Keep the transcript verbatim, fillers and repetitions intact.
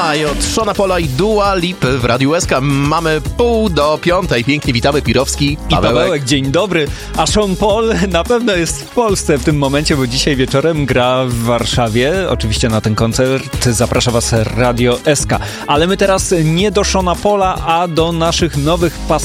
Madonna i od Seana Paula i Dua Lipy w Radiu S K. Mamy pół do piątej. Pięknie witamy, Pirowski i Pawełek. Pawełek. Dzień dobry. A Sean Paul na pewno jest w Polsce w tym momencie, bo dzisiaj wieczorem gra w Warszawie. Oczywiście na ten koncert zaprasza was Radio S K. Ale my teraz nie do Seana Paula, a do naszych nowych pas